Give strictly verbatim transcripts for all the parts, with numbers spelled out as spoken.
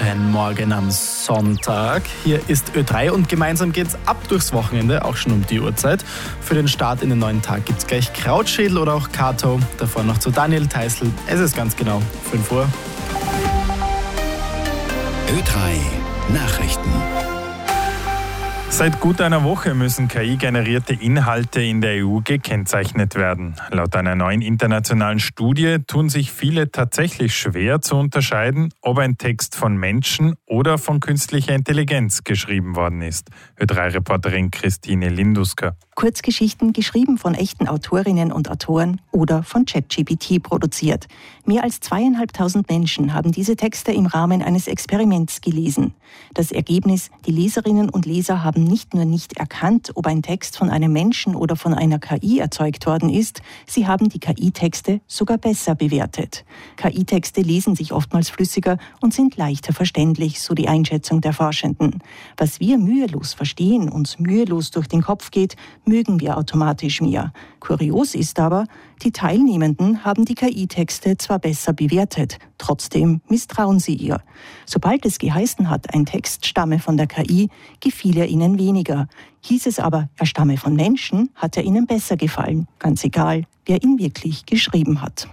guten Morgen am Sonntag. Hier ist Ö drei und gemeinsam geht's ab durchs Wochenende, auch schon um die Uhrzeit. Für den Start in den neuen Tag gibt's gleich Krautschädel oder auch Kato. Davor noch zu Daniel Theißl. Es ist ganz genau fünf Uhr. Ö drei Nachrichten. Seit gut einer Woche müssen K I-generierte Inhalte in der E U gekennzeichnet werden. Laut einer neuen internationalen Studie tun sich viele tatsächlich schwer zu unterscheiden, ob ein Text von Menschen oder von künstlicher Intelligenz geschrieben worden ist. Ö drei Reporterin Christine Lindusker. Kurzgeschichten geschrieben von echten Autorinnen und Autoren oder von ChatGPT produziert. Mehr als zweieinhalbtausend Menschen haben diese Texte im Rahmen eines Experiments gelesen. Das Ergebnis: Die Leserinnen und Leser haben nicht nur nicht erkannt, ob ein Text von einem Menschen oder von einer K I erzeugt worden ist, sie haben die K I-Texte sogar besser bewertet. K I-Texte lesen sich oftmals flüssiger und sind leichter verständlich, so die Einschätzung der Forschenden. Was wir mühelos verstehen, uns mühelos durch den Kopf geht, mögen wir automatisch mehr. Kurios ist aber, die Teilnehmenden haben die K I-Texte zwar besser bewertet, trotzdem misstrauen sie ihr. Sobald es geheißen hat, ein Text stamme von der K I, gefiel er ihnen weniger. Hieß es aber, er stamme von Menschen, hat er ihnen besser gefallen. Ganz egal, wer ihn wirklich geschrieben hat.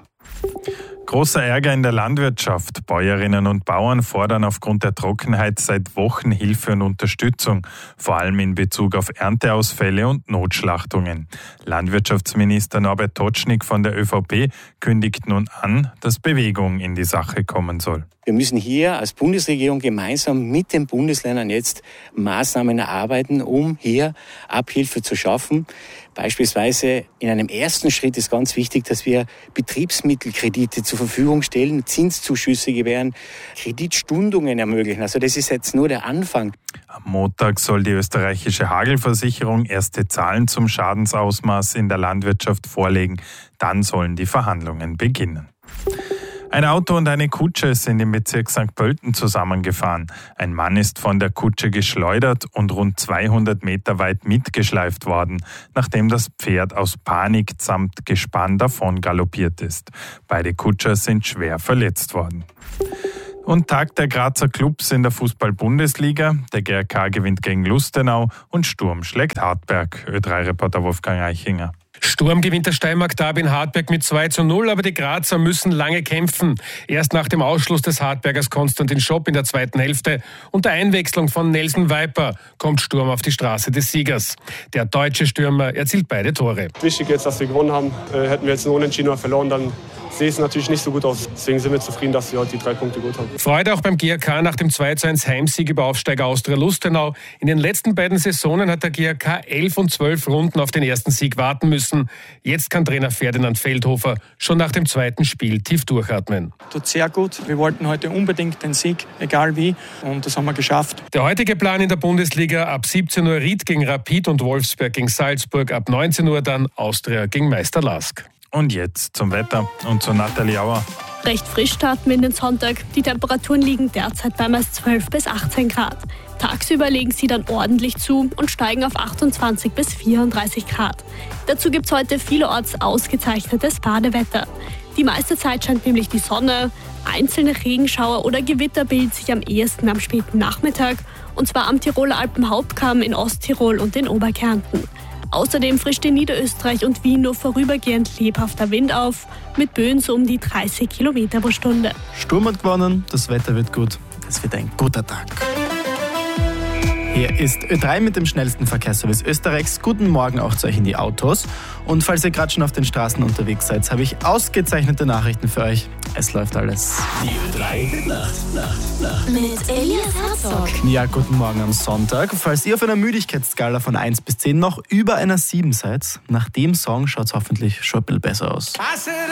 Großer Ärger in der Landwirtschaft. Bäuerinnen und Bauern fordern aufgrund der Trockenheit seit Wochen Hilfe und Unterstützung, vor allem in Bezug auf Ernteausfälle und Notschlachtungen. Landwirtschaftsminister Norbert Totschnig von der ÖVP kündigt nun an, dass Bewegung in die Sache kommen soll. Wir müssen hier als Bundesregierung gemeinsam mit den Bundesländern jetzt Maßnahmen erarbeiten, um hier Abhilfe zu schaffen. Beispielsweise in einem ersten Schritt ist ganz wichtig, dass wir Betriebsmittelkredite zur Verfügung stellen, Zinszuschüsse gewähren, Kreditstundungen ermöglichen. Also das ist jetzt nur der Anfang. Am Montag soll die österreichische Hagelversicherung erste Zahlen zum Schadensausmaß in der Landwirtschaft vorlegen. Dann sollen die Verhandlungen beginnen. Ein Auto und eine Kutsche sind im Bezirk Sankt Pölten zusammengefahren. Ein Mann ist von der Kutsche geschleudert und rund zweihundert Meter weit mitgeschleift worden, nachdem das Pferd aus Panik samt Gespann davon galoppiert ist. Beide Kutscher sind schwer verletzt worden. Und Tag der Grazer Clubs in der Fußball-Bundesliga. Der G R K gewinnt gegen Lustenau und Sturm schlägt Hartberg. Ö drei Reporter Wolfgang Eichinger. Sturm gewinnt das Steiermark-Derby in Hartberg mit zwei zu null, aber die Grazer müssen lange kämpfen. Erst nach dem Ausschluss des Hartbergers Konstantin Schopp in der zweiten Hälfte und der Einwechslung von Nelson Viper kommt Sturm auf die Straße des Siegers. Der deutsche Stürmer erzielt beide Tore. Wichtig jetzt, dass wir gewonnen haben. Äh, hätten wir jetzt nur unentschieden oder verloren, dann sehe es natürlich nicht so gut aus. Deswegen sind wir zufrieden, dass wir heute die drei Punkte gut haben. Freude auch beim G R K nach dem zwei zu eins Heimsieg über Aufsteiger Austria Lustenau. In den letzten beiden Saisonen hat der G R K elf und zwölf Runden auf den ersten Sieg warten müssen. Jetzt kann Trainer Ferdinand Feldhofer schon nach dem zweiten Spiel tief durchatmen. Tut sehr gut. Wir wollten heute unbedingt den Sieg, egal wie. Und das haben wir geschafft. Der heutige Plan in der Bundesliga: ab siebzehn Uhr Ried gegen Rapid und Wolfsberg gegen Salzburg. Ab neunzehn Uhr dann Austria gegen Meister Lask. Und jetzt zum Wetter und zu Nathalie Auer. Recht frisch starten wir in den Sonntag. Die Temperaturen liegen derzeit bei meist zwölf bis achtzehn Grad. Tagsüber legen sie dann ordentlich zu und steigen auf achtundzwanzig bis vierunddreißig Grad. Dazu gibt es heute vielerorts ausgezeichnetes Badewetter. Die meiste Zeit scheint nämlich die Sonne. Einzelne Regenschauer oder Gewitter bilden sich am ehesten am späten Nachmittag, und zwar am Tiroler Alpenhauptkamm, in Osttirol und in Oberkärnten. Außerdem frischt in Niederösterreich und Wien nur vorübergehend lebhafter Wind auf, mit Böen so um die dreißig Kilometer pro Stunde. Sturm hat gewonnen, das Wetter wird gut. Es wird ein guter Tag. Hier ist Ö drei mit dem schnellsten Verkehrsservice Österreichs. Guten Morgen auch zu euch in die Autos. Und falls ihr gerade schon auf den Straßen unterwegs seid, habe ich ausgezeichnete Nachrichten für euch. Es läuft alles. Die Ö drei Nacht, Nacht, Nacht. Mit Elias Herzog. Ja, guten Morgen am Sonntag. Falls ihr auf einer Müdigkeitsskala von eins bis zehn noch über einer sieben seid, nach dem Song schaut es hoffentlich schon ein bisschen besser aus.